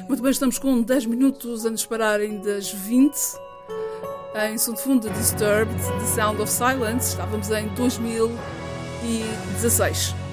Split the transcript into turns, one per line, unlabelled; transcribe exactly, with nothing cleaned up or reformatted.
Muito bem, estamos com dez minutos a nos pararem das vinte. Em som de fundo, Disturbed, The Sound of Silence. Estávamos em dois mil e dezasseis.